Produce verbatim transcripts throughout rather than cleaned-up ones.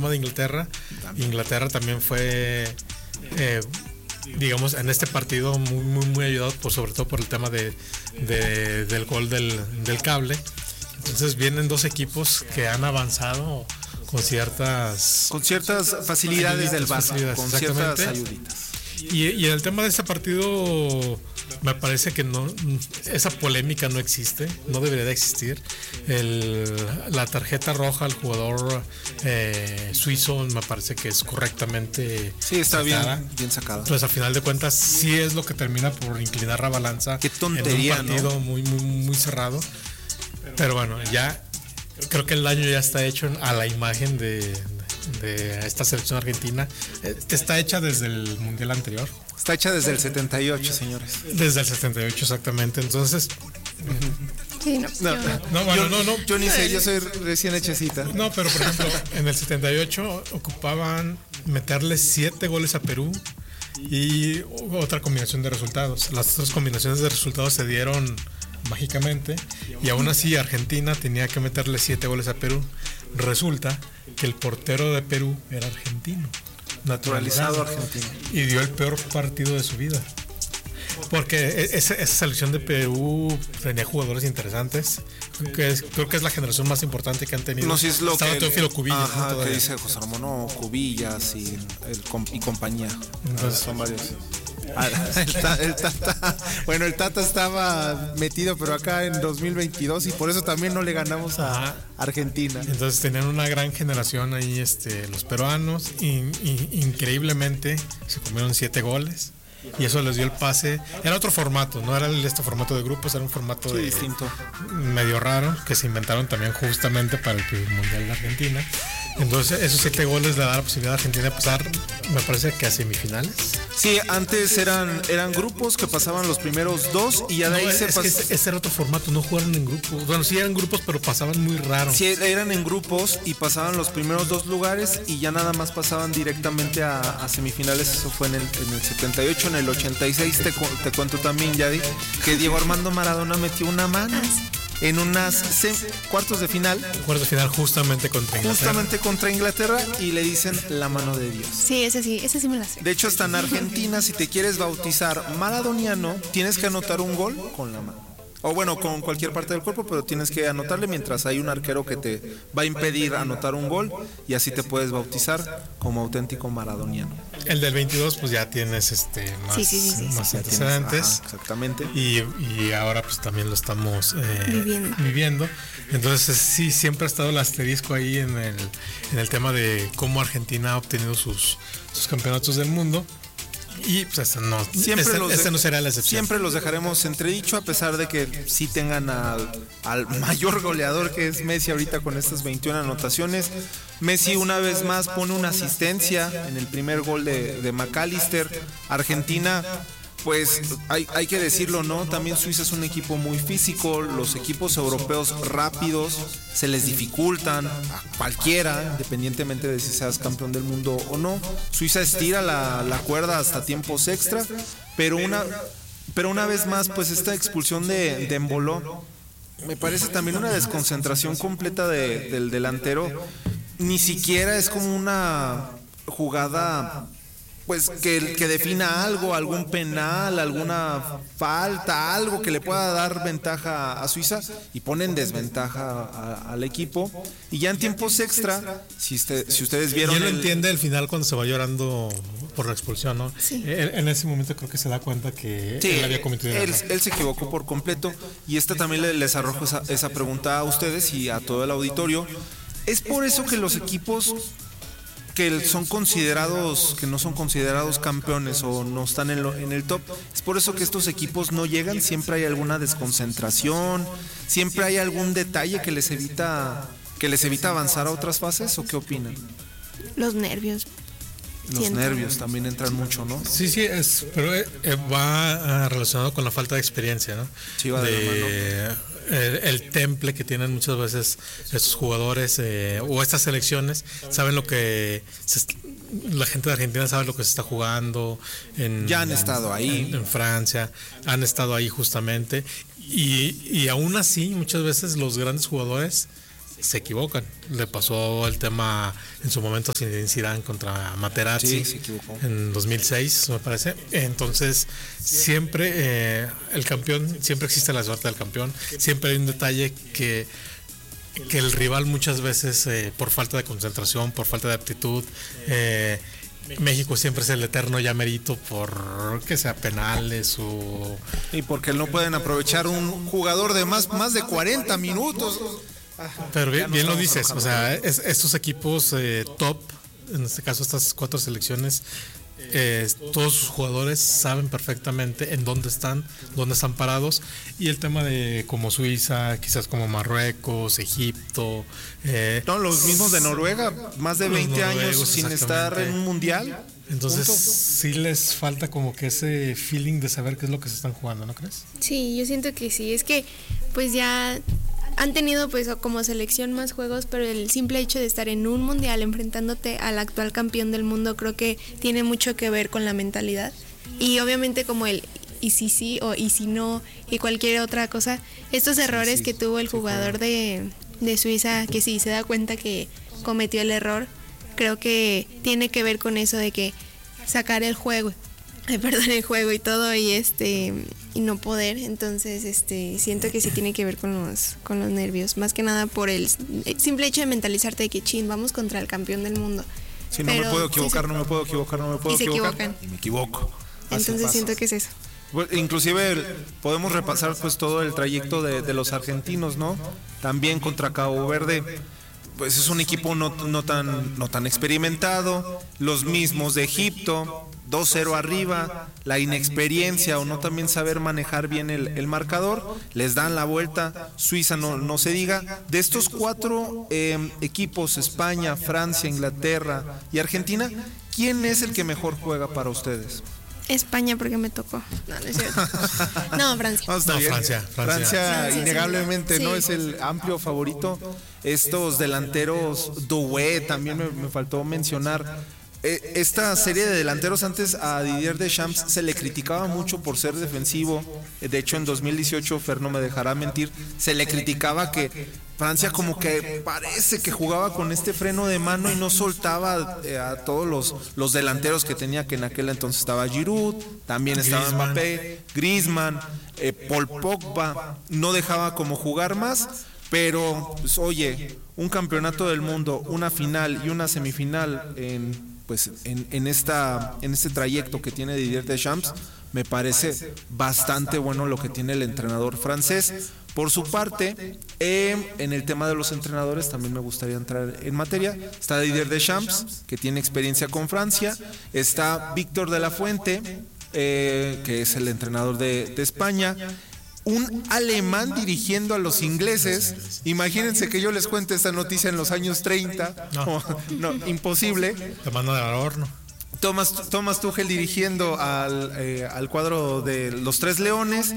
tema de Inglaterra. También. Inglaterra también fue, eh, digamos, en este partido muy, muy, muy ayudado, por, sobre todo por el tema de, de, del gol del, del cable. Entonces vienen dos equipos que han avanzado con ciertas... Con ciertas facilidades del Barça, con ciertas ayuditas. Y, y en el tema de este partido me parece que no, esa polémica no existe, no debería de existir. El, la tarjeta roja al jugador eh, suizo me parece que es correctamente sí, está sacada. bien, bien sacada. Entonces a final de cuentas sí es lo que termina por inclinar la balanza. Qué tontería, en un partido, ¿no? muy, muy, muy cerrado. Pero bueno, ya creo que el daño ya está hecho a la imagen de, de esta selección argentina. Está hecha desde el mundial anterior. Está hecha desde el setenta y ocho, señores. Desde el setenta y ocho, exactamente. Entonces... Sí, no, no, yo, no, bueno, yo, no, no. Yo ni sé, yo soy recién hechecita. No, pero por ejemplo, en el setenta y ocho ocupaban meterle siete goles a Perú y otra combinación de resultados. Las otras combinaciones de resultados se dieron mágicamente y aún así Argentina tenía que meterle siete goles a Perú. Resulta que el portero de Perú era argentino, naturalizado argentino, y dio el peor partido de su vida. Porque esa, esa selección de Perú tenía jugadores interesantes. Creo que, es, creo que es la generación más importante que han tenido. No, si es lo Estaba que Teófilo Cubillas, ajá, ¿no? que dice José Ramón, no, Cubillas y, el, y compañía. Entonces, son varios. Ah, el, ta, el Tata, bueno, el Tata estaba metido, pero acá en dos mil veintidós y por eso también no le ganamos a Argentina. Entonces tenían una gran generación ahí, este, los peruanos, y, y, increíblemente se comieron siete goles. Y eso les dio el pase. Era otro formato, no era este formato de grupos, era un formato sí, de, distinto, medio raro, que se inventaron también justamente para el Mundial de Argentina. Entonces esos siete goles le da la posibilidad a Argentina de pasar, me parece que a semifinales. Sí, antes eran eran grupos que pasaban los primeros dos y ya de no, ahí se pasó. Es que ese era otro formato, no jugaron en grupos. Bueno, sí eran grupos, pero pasaban muy raro. Sí, eran en grupos y pasaban los primeros dos lugares y ya nada más pasaban directamente a, a semifinales. Eso fue en el, en el setenta y ocho, en el ochenta y seis te, te cuento también, Yadi, que Diego Armando Maradona metió una mano en unas cuartos de final. Cuartos de final justamente contra Inglaterra. Justamente contra Inglaterra y le dicen la mano de Dios. Sí, ese sí, ese sí me la sé. De hecho, hasta en Argentina, si te quieres bautizar maradoniano, tienes que anotar un gol con la mano. O bueno, con cualquier parte del cuerpo, pero tienes que anotarle mientras hay un arquero que te va a impedir anotar un gol y así te puedes bautizar como auténtico maradoniano. El del veintidós pues ya tienes este más, sí, sí, sí, sí, más sí. antecedentes. Ajá, exactamente. Y, y ahora pues también lo estamos eh, viviendo. viviendo. Entonces sí, siempre ha estado el asterisco ahí en el, en el tema de cómo Argentina ha obtenido sus, sus campeonatos del mundo. Y pues este no, siempre este, los este de, no será la excepción. Siempre los dejaremos entredicho, a pesar de que sí tengan al, al mayor goleador que es Messi ahorita con estas veintiuna anotaciones. Messi una vez más pone una asistencia en el primer gol de, de McAllister. Argentina, pues hay, hay que decirlo, ¿no? También Suiza es un equipo muy físico. Los equipos europeos rápidos se les dificultan a cualquiera, independientemente de si seas campeón del mundo o no. Suiza estira la, la cuerda hasta tiempos extra, pero una, pero una vez más, pues esta expulsión de, de Embolo me parece también una desconcentración completa de, del delantero. Ni siquiera es como una jugada pues que, que defina algo, algún penal, alguna falta, algo que le pueda dar ventaja a Suiza, y pone en desventaja a, al equipo. Y ya en tiempos extra, si, usted, si ustedes vieron... Y él lo el... entiende al final cuando se va llorando por la expulsión, ¿no? Sí. Él, en ese momento creo que se da cuenta que sí, él había cometido él, error. él se equivocó por completo, y esta también les arrojo esa, esa pregunta a ustedes y a todo el auditorio. ¿Es por eso que los equipos que son considerados, que no son considerados campeones o no están en, lo, en el top, es por eso que estos equipos no llegan? ¿Siempre hay alguna desconcentración? ¿Siempre hay algún detalle que les evita que les evita avanzar a otras fases? ¿O qué opinan? Los nervios. Los Siento. nervios también entran mucho, ¿no? Sí, sí, es, pero eh, va ah, relacionado con la falta de experiencia, ¿no? Sí, va de, de la mano. El, el temple que tienen muchas veces estos jugadores eh, o estas selecciones, saben lo que se, la gente de Argentina sabe lo que se está jugando en, ya han estado ahí en, en Francia, han estado ahí justamente y, y aún así muchas veces los grandes jugadores se equivocan. Le pasó el tema en su momento sin Zidane contra Materazzi, Sí, se equivocó. en dos mil seis, me parece. Entonces, siempre eh, el campeón, siempre existe la suerte del campeón. Siempre hay un detalle que que el rival muchas veces eh, por falta de concentración, por falta de aptitud, eh, México siempre es el eterno llamerito por que sea penales o... Y porque no pueden aprovechar un jugador de más, más de cuarenta minutos. Pero bien, Ya nos bien lo estamos dices, o trabajando. sea, es- estos equipos eh, top, en este caso estas cuatro selecciones, eh, todos sus jugadores saben perfectamente en dónde están, dónde están parados, y el tema de como Suiza, quizás como Marruecos, Egipto, eh, No, los mismos de Noruega, más de Los veinte años noruegos, sin estar exactamente. en un mundial. entonces Punto. sí les falta como que ese feeling de saber qué es lo que se están jugando, ¿no crees? Sí, yo siento que sí. Es que pues ya han tenido pues como selección más juegos, pero el simple hecho de estar en un mundial enfrentándote al actual campeón del mundo creo que tiene mucho que ver con la mentalidad. Y obviamente como el y si sí o y si no y cualquier otra cosa, estos errores sí, que tuvo el jugador de, de Suiza, que sí se da cuenta que cometió el error, creo que tiene que ver con eso de que sacar el juego, ay, perdón, el juego y todo y este y no poder. Entonces este siento que sí tiene que ver con los con los nervios, más que nada por el simple hecho de mentalizarte de que chin, vamos contra el campeón del mundo. Si no me Pero puedo sí equivocar, se- no me puedo equivocar, no me puedo Y se equivocar. equivocan. Y me equivoco. Así Entonces pasa. siento que es eso. Bueno, inclusive el- podemos repasar pues todo el trayecto de, de los argentinos, ¿no? También contra Cabo Verde, pues es un equipo no, no tan no tan experimentado, los mismos de Egipto, dos cero arriba, la inexperiencia o no también saber manejar bien el, el marcador, les dan la vuelta, Suiza no, no se diga. De estos cuatro eh, equipos, España, Francia, Inglaterra y Argentina, ¿quién es el que mejor juega para ustedes? España porque me tocó. No, no es cierto. No, Francia. No, está No, bien. Francia, Francia. Francia, innegablemente sí. no es el amplio favorito. Estos delanteros, Doué, también me, me faltó mencionar. Eh, Esta serie de delanteros antes a Didier Deschamps se le criticaba mucho por ser defensivo. Eh, De hecho, en dos mil dieciocho, Fer no me dejará mentir, se le criticaba que Francia como que parece que jugaba con este freno de mano y no soltaba eh, a todos los, los delanteros que tenía, que en aquel entonces estaba Giroud, también estaba Griezmann. Mbappé, Griezmann, eh, Paul Pogba, no dejaba como jugar más, pero pues, oye, un campeonato del mundo, una final y una semifinal en pues en, en esta en este trayecto que tiene Didier Deschamps, me parece bastante bueno lo que tiene el entrenador francés. Por su parte, eh, en el tema de los entrenadores también me gustaría entrar en materia. Está Didier Deschamps, que tiene experiencia con Francia. Está Víctor de la Fuente, eh, que es el entrenador de, de España. Un alemán dirigiendo a los ingleses. Imagínense que yo les cuente esta noticia en los años treinta. No. No, imposible. Te mando al horno. Thomas, Thomas Tuchel dirigiendo al, eh, al cuadro de los Tres Leones.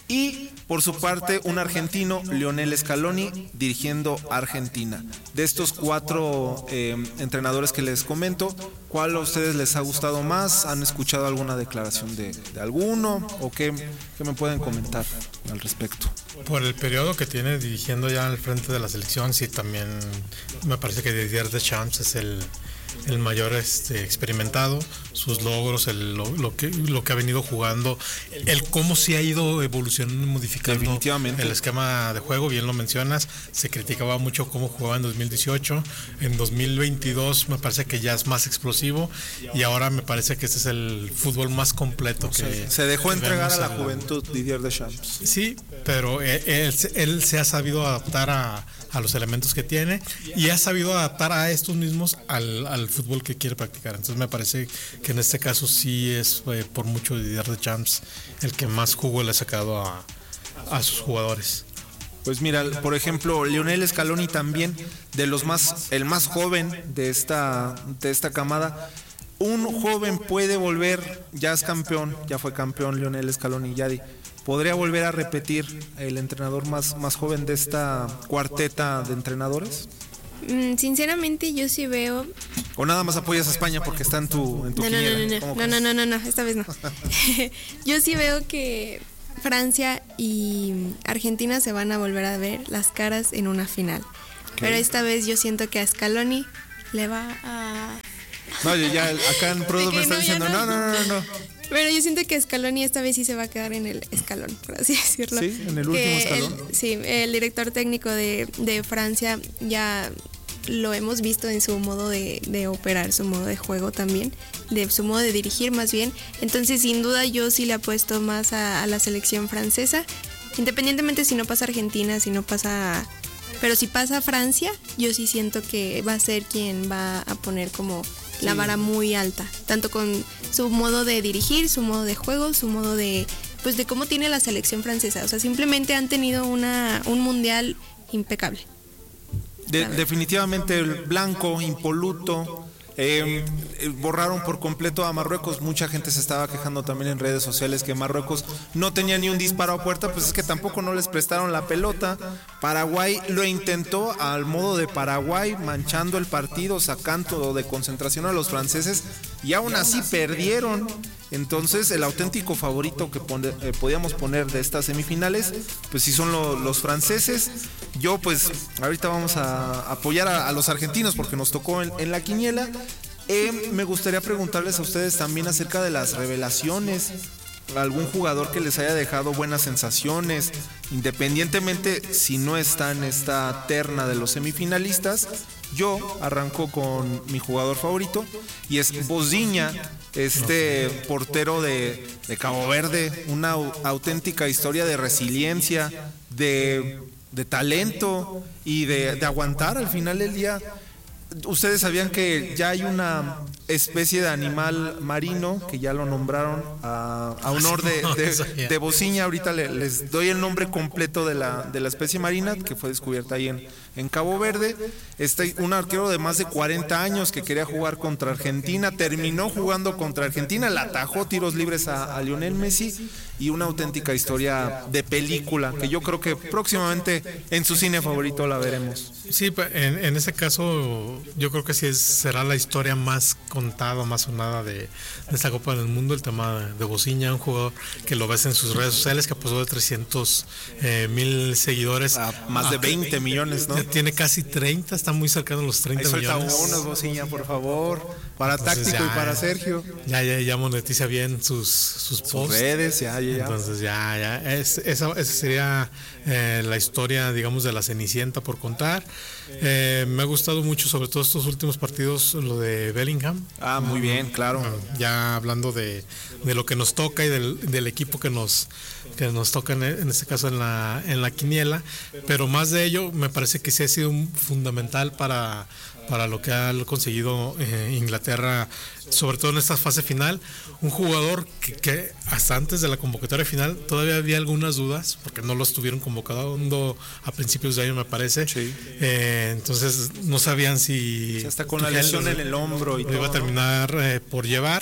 Y por su parte, un argentino, Lionel Scaloni, dirigiendo a Argentina. De estos cuatro eh, entrenadores que les comento, ¿cuál a ustedes les ha gustado más? ¿Han escuchado alguna declaración de, de alguno? ¿O qué, qué me pueden comentar al respecto? Por el periodo que tiene dirigiendo ya al frente de la selección, sí, también me parece que Didier Deschamps es el, el mayor este, experimentado, sus logros, el, lo, lo, que, lo que ha venido jugando, el cómo se ha ido evolucionando y modificando Definitivamente. el esquema de juego, bien lo mencionas, se criticaba mucho cómo jugaba en dos mil dieciocho, en dos mil veintidós me parece que ya es más explosivo y ahora me parece que ese es el fútbol más completo que Se dejó que entregar a vemos la en- juventud Didier Deschamps. Sí, pero él, él, él se ha sabido adaptar a, a los elementos que tiene y ha sabido adaptar a estos mismos al, al fútbol que quiere practicar. Entonces me parece que en este caso sí es eh, por mucho Didier Deschamps el que más jugo le ha sacado a, a sus jugadores. Pues mira, por ejemplo, Lionel Scaloni también, de los más, el más joven de esta, de esta camada. Un joven puede volver, ya es campeón, ya fue campeón Lionel Scaloni, ya di- ¿podría volver a repetir el entrenador más, más joven de esta cuarteta de entrenadores? Mm, sinceramente yo sí veo. ¿O nada más apoyas a España porque está en tu, en tu No, no, quiniela? no, no, ¿Cómo no, no, crees? no, no, no, esta vez no. Yo sí veo que Francia y Argentina se van a volver a ver las caras en una final. Pero esta vez yo siento que a Scaloni le va a... No, ya acá en Prodo me está no, diciendo, no, no, no, no, no. Pero yo siento que Scaloni esta vez sí se va a quedar en el escalón, por así decirlo. Sí, en el último que escalón. El, sí, el director técnico de, de Francia ya lo hemos visto en su modo de, de operar, su modo de juego también, de su modo de dirigir más bien. Entonces, sin duda, yo sí le apuesto más a, a la selección francesa, independientemente si no pasa Argentina, si no pasa... Pero si pasa Francia, yo sí siento que va a ser quien va a poner como la vara muy alta, tanto con su modo de dirigir, su modo de juego, su modo de, pues de cómo tiene la selección francesa. O sea, simplemente han tenido una un mundial impecable. De, definitivamente el blanco, impoluto. Eh, borraron por completo a Marruecos. Mucha gente se estaba quejando también en redes sociales que Marruecos no tenía ni un disparo a puerta, pues es que tampoco no les prestaron la pelota. Paraguay lo intentó al modo de Paraguay, manchando el partido, sacando de concentración a los franceses, y aún así perdieron. Entonces el auténtico favorito que pone, eh, podíamos poner de estas semifinales, pues sí son lo, los franceses. Yo pues ahorita vamos a apoyar a, a los argentinos porque nos tocó en, en la quiniela. Eh, me gustaría preguntarles a ustedes también acerca de las revelaciones, algún jugador que les haya dejado buenas sensaciones, independientemente si no está en esta terna de los semifinalistas. Yo arranco con mi jugador favorito y es Boziña, este portero de, de Cabo Verde, una auténtica historia de resiliencia, de, de talento y de, de aguantar al final del día. Ustedes sabían que ya hay una especie de animal marino que ya lo nombraron a, a honor de, de, de Boziña. Ahorita le, les doy el nombre completo de la, de la especie marina que fue descubierta ahí en, en Cabo Verde. Este, un arquero de más de cuarenta años que quería jugar contra Argentina, terminó jugando contra Argentina, le atajó tiros libres a, a Lionel Messi, y una auténtica historia de película que yo creo que próximamente en su cine favorito la veremos. Sí, en, en ese caso yo creo que sí es, será la historia más contada, más sonada de, de esta Copa del Mundo, el tema de, de Boziña, un jugador que lo ves en sus redes sociales, que pasó de trescientos mil seguidores a más de veinte millones, ¿no? Tiene casi treinta, está muy cercano a los treinta Ahí millones. Suelta unos, Boziña, por favor, para Entonces Táctico ya, y para Sergio. Ya, ya, ya monetiza bien sus, sus posts. Sus redes, ya, ya. Entonces ya, ya, es, esa, esa sería eh, la historia, digamos, de la Cenicienta por contar. Eh, me ha gustado mucho, sobre todo estos últimos partidos, lo de Bellingham. Ah, muy bien, claro. Ya hablando de, de lo que nos toca y del, del equipo que nos que nos toca en, en este caso en la en la quiniela, pero más de ello me parece que sí ha sido fundamental para para lo que ha conseguido eh, Inglaterra, sobre todo en esta fase final. Un jugador que, que hasta antes de la convocatoria final todavía había algunas dudas, porque no lo estuvieron convocando a principios de año, me parece. Sí. Eh, entonces no sabían si... Sí, hasta con la lesión en el hombro y todo. Iba a terminar eh, por llevar.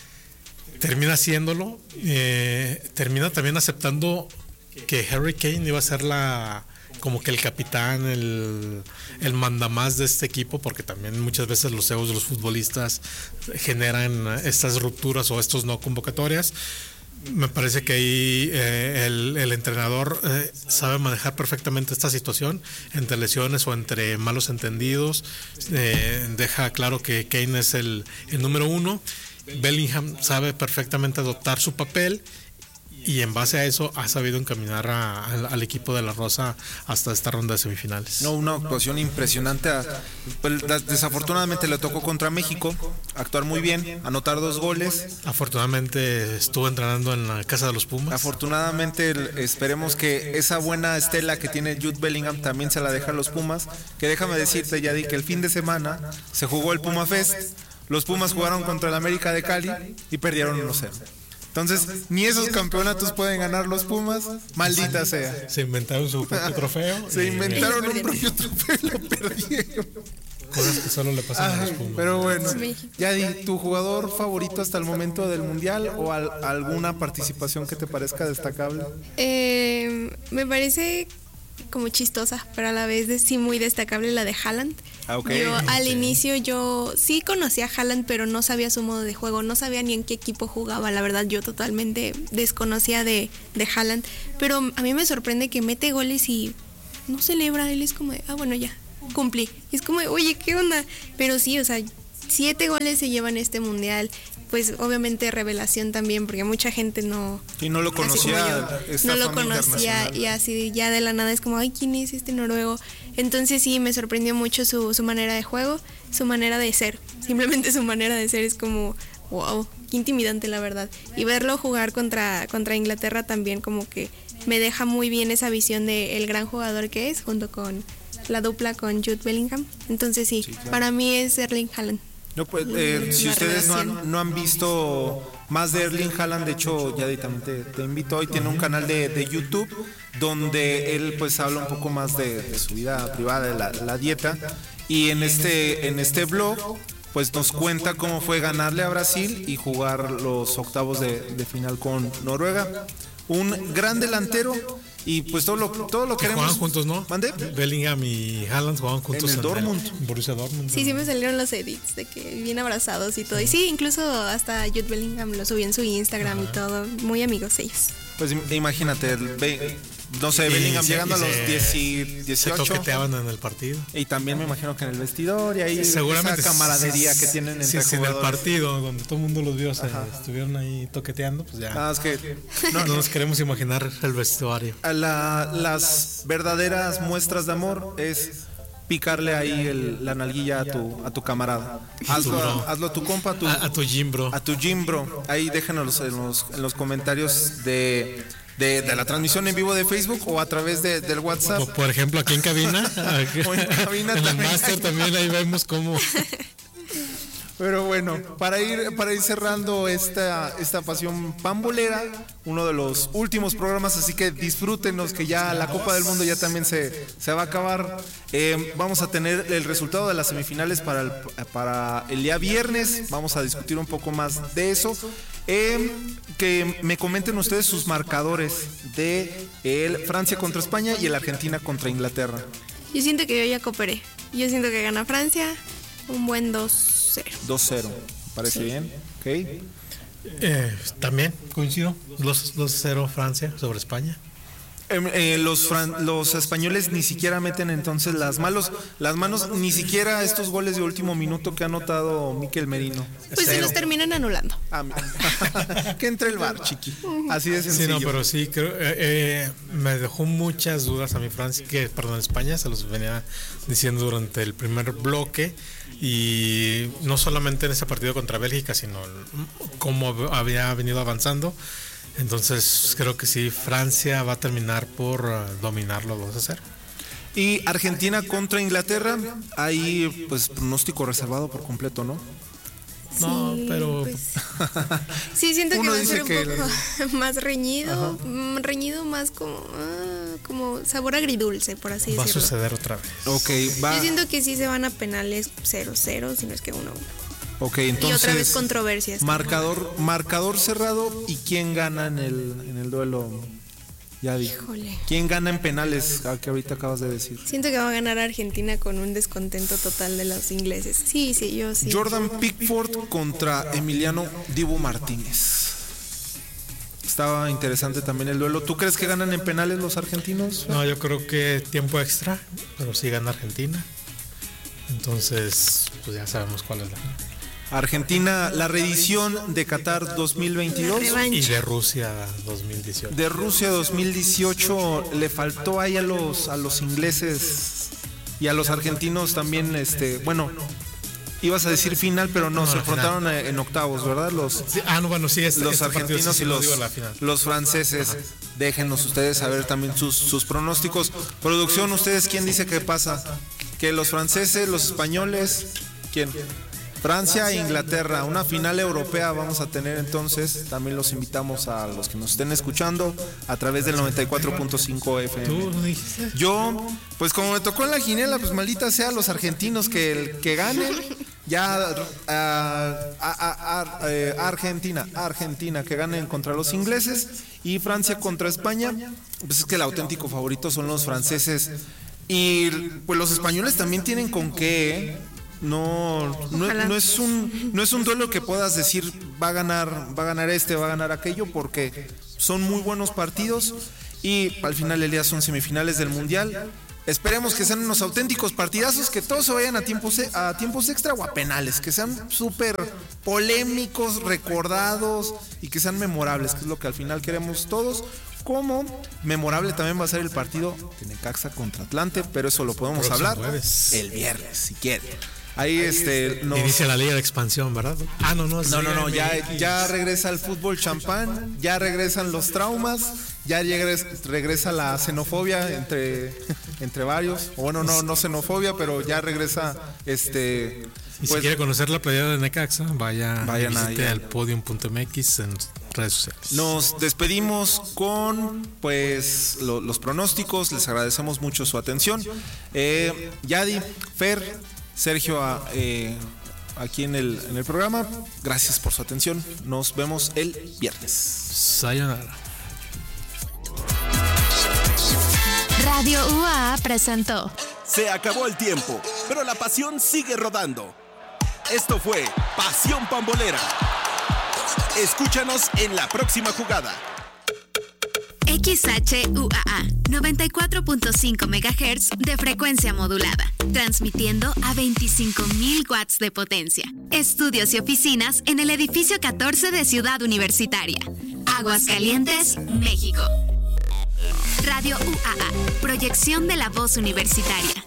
Termina haciéndolo. Eh, termina también aceptando que Harry Kane iba a ser la... como que el capitán, el, el mandamás de este equipo, porque también muchas veces los egos de los futbolistas generan estas rupturas o estos no convocatorias. Me parece que ahí eh, el, el entrenador eh, sabe manejar perfectamente esta situación, entre lesiones o entre malos entendidos. Eh, deja claro que Kane es el, el número uno. Bellingham sabe perfectamente adoptar su papel, y en base a eso ha sabido encaminar a, a, al equipo de la Rosa hasta esta ronda de semifinales. No, una actuación impresionante. A, pues, desafortunadamente le tocó contra México actuar muy bien, anotar dos goles. Afortunadamente estuvo entrenando en la casa de los Pumas. Afortunadamente esperemos que esa buena estela que tiene Jude Bellingham también se la deja a los Pumas. Que déjame decirte, Yadi, que el fin de semana se jugó el Puma Fest. Los Pumas jugaron contra el América de Cali y perdieron uno cero. Entonces, ni esos campeonatos pueden ganar los Pumas, maldita sea. Se inventaron su propio trofeo. Se inventaron un propio trofeo y lo perdieron. Cosas que solo le pasan Ay, a los Pumas. Pero bueno, Yadi, ¿tu jugador favorito hasta el momento del Mundial o al, alguna participación que te parezca destacable? Eh, me parece como chistosa, pero a la vez de, sí muy destacable la de Haaland. Ah, okay. Yo al okay. inicio yo sí conocía a Haaland, pero no sabía su modo de juego, no sabía ni en qué equipo jugaba, la verdad yo totalmente desconocía de, de Haaland, pero a mí me sorprende que mete goles y no celebra, él es como de, ah bueno ya, cumplí. Es como, oye, ¿qué onda? Pero sí, o sea, siete goles se llevan este mundial. Pues obviamente revelación también, porque mucha gente no... Y no lo conocía. No lo conocía y así ya de la nada es como, ay, ¿quién es este noruego? Entonces sí, me sorprendió mucho su, su manera de juego, su manera de ser. Simplemente su manera de ser es como, wow, qué intimidante la verdad. Y verlo jugar contra, contra Inglaterra también como que me deja muy bien esa visión de el gran jugador que es, junto con la dupla con Jude Bellingham. Entonces sí, sí, claro. Para mí es Erling Haaland. No, pues, eh, si ustedes no han, no han visto más de Erling Haaland, de hecho, Yadi también te, te invito hoy, tiene un canal de, de YouTube donde él pues habla un poco más de, de su vida privada, de la, la dieta, y en este, en este blog pues nos cuenta cómo fue ganarle a Brasil y jugar los octavos de, de final con Noruega. Un gran delantero. Y pues todo lo, todo lo que queremos. Jugaban juntos, ¿no? ¿Mande? Bellingham y Haaland jugaban juntos en el Dortmund. En Borussia Dortmund. Sí, sí me salieron los edits de que bien abrazados y todo. Y sí, incluso hasta Jude Bellingham lo subió en su Instagram. Ajá. Y todo. Muy amigos ellos. Pues imagínate, el, no sé, Bellingham sí, llegando a los diez y dieciocho. Se toqueteaban en el partido. Y también me imagino que en el vestidor y ahí seguramente esa camaradería que tienen entre sí, jugadores. En el partido, donde todo el mundo los vio, se estuvieron ahí toqueteando, pues ya. Ah, es que no, no nos queremos imaginar el vestuario. La, las verdaderas muestras de amor es picarle ahí el, la nalguilla a tu, a tu camarada. Hazlo, hazlo a tu compa, a tu, a, a tu gym bro. A tu gym bro. Ahí déjanos en los, en los comentarios de, de, de la transmisión en vivo de Facebook o a través de, del WhatsApp. Por, por ejemplo, aquí en cabina. O en cabina en también. el máster también ahí vemos cómo. Pero bueno, para ir, para ir cerrando esta, esta pasión pambolera, uno de los últimos programas, así que disfrútenos que ya la Copa del Mundo ya también se, se va a acabar. Eh, vamos a tener el resultado de las semifinales para el, para el día viernes, vamos a discutir un poco más de eso. Eh, que me comenten ustedes sus marcadores de el Francia contra España y el Argentina contra Inglaterra. Yo siento que yo ya cooperé. Yo siento que gana Francia, un buen dos cero. dos cero, parece sí. Bien, ok. Eh, también coincido, dos cero Francia sobre España. Eh, eh, los, fran- los españoles ni siquiera meten entonces las, malos, las manos, ni siquiera estos goles de último minuto que ha anotado Mikel Merino. Pues se los terminan anulando. Ah, que entre el bar, chiqui. Así de sencillo. Sí, no, pero sí, creo, eh, eh, me dejó muchas dudas a mi Francia, que, perdón, España, se los venía diciendo durante el primer bloque. Y no solamente en ese partido contra Bélgica, sino cómo había venido avanzando. Entonces creo que sí, Francia va a terminar por uh, dominarlo dos a cero. Y Argentina contra Inglaterra, ahí pues pronóstico reservado por completo, ¿no? No, sí, pero pues, sí, siento que va a ser un que poco el... más reñido, Ajá. reñido más como ah, como sabor agridulce, por así va decirlo. Va a suceder otra vez. Okay, va. Yo siento que sí se van a penales cero cero, si no es que uno uno. Ok, entonces. Y otra vez controversias. Marcador, marcador cerrado y quién gana en el en el duelo. Ya dije. Híjole. ¿Quién gana en penales? Que ahorita acabas de decir. Siento que va a ganar Argentina con un descontento total de los ingleses. Sí, sí, yo sí. Jordan Pickford contra Emiliano Dibu Martínez. Estaba interesante también el duelo. ¿Tú crees que ganan en penales los argentinos? No, yo creo que tiempo extra, pero sí gana Argentina. Entonces, pues ya sabemos cuál es la. Argentina, la reedición de Qatar dos mil veintidós y de Rusia dos mil dieciocho. De Rusia dos mil dieciocho le faltó ahí a los a los ingleses y a los argentinos también, este, bueno, ibas a decir final, pero no, no se enfrentaron final. En octavos, ¿verdad? Los sí, ah, no, bueno, sí, este, los este argentinos sí, y los, los franceses. Ajá. Déjenos ustedes saber también sus, sus pronósticos. Producción, ¿ustedes quién dice que pasa? ¿Que los franceses, los españoles? ¿Quién? Francia e Inglaterra, una final europea vamos a tener entonces. También los invitamos a los que nos estén escuchando a través del noventa y cuatro punto cinco F M. ¿Tú dijiste? Yo, pues como me tocó en la quiniela, pues maldita sea los argentinos que, que ganen. Ya uh, a, a, a, a Argentina, Argentina que ganen contra los ingleses y Francia contra España. Pues es que el auténtico favorito son los franceses. Y pues los españoles también tienen con qué, ¿eh? No, no, no es un no es un duelo que puedas decir va a ganar, va a ganar este, va a ganar aquello, porque son muy buenos partidos y al final del día son semifinales del Mundial. Esperemos que sean unos auténticos partidazos, que todos se vayan a tiempos, a tiempos extra o a penales, que sean súper polémicos, recordados y que sean memorables, que es lo que al final queremos todos. Como memorable también va a ser el partido de Necaxa contra Atlante, pero eso lo podemos Próximo hablar jueves. el viernes, si quieren. Ahí este nos... Inicia la liga de expansión, ¿verdad? Ah, no, no. No, no, no, ya, M X. ya regresa el fútbol champán, ya regresan los traumas, ya regresa, regresa la xenofobia entre, entre varios. O bueno, no, no xenofobia, pero ya regresa este... Y pues, si quiere conocer la playera de Necaxa, vaya Vayan visite ahí. al podium punto m x en redes sociales. Nos despedimos con pues lo- los pronósticos, les agradecemos mucho su atención. Eh, Yadi, Fer, Sergio a- eh, aquí en el, en el programa, gracias por su atención. Nos vemos el viernes. Sayonara. Radio U A A presentó Se acabó el tiempo, pero la pasión sigue rodando. Esto fue Pasión Pambolera. Escúchanos en la próxima jugada. X H U A A noventa y cuatro punto cinco megahertz de frecuencia modulada, transmitiendo a veinticinco mil watts de potencia. Estudios y oficinas en el edificio catorce de Ciudad Universitaria, Aguascalientes, México. Radio U A A, proyección de la voz universitaria.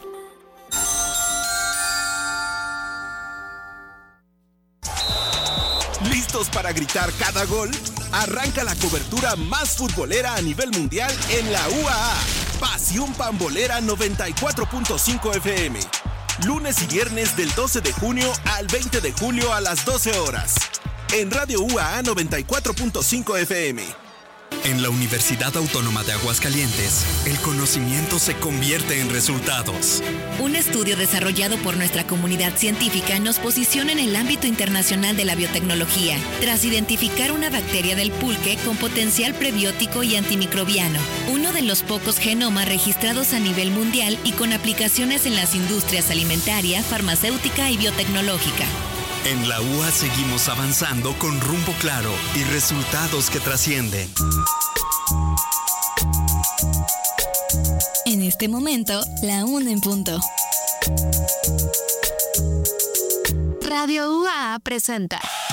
¿Listos para gritar cada gol? Arranca la cobertura más futbolera a nivel mundial en la U A A. Pasión Pambolera noventa y cuatro punto cinco F M. Lunes y viernes del doce de junio al veinte de julio a las doce horas. En Radio U A A noventa y cuatro punto cinco F M. En la Universidad Autónoma de Aguascalientes, el conocimiento se convierte en resultados. Un estudio desarrollado por nuestra comunidad científica nos posiciona en el ámbito internacional de la biotecnología, tras identificar una bacteria del pulque con potencial prebiótico y antimicrobiano, uno de los pocos genomas registrados a nivel mundial y con aplicaciones en las industrias alimentaria, farmacéutica y biotecnológica. En la U A seguimos avanzando con rumbo claro y resultados que trascienden. En este momento, la una en punto. Radio U A A presenta